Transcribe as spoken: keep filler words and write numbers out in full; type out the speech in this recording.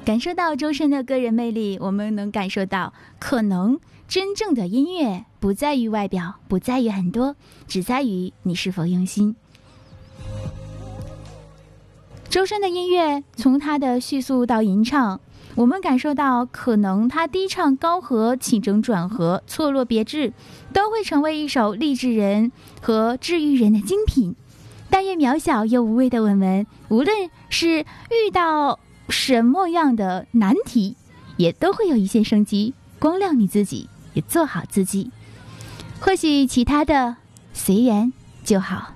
感受到周深的个人魅力，我们能感受到，可能真正的音乐不在于外表，不在于很多，只在于你是否用心。周深的音乐，从他的叙述到吟唱，我们感受到，可能他低唱高和，起承转合，错落别致，都会成为一首励志人和治愈人的精品。但愿渺小又无畏的我们，无论是遇到什么样的难题，也都会有一线生机，光亮你自己，也做好自己。或许其他的随缘就好。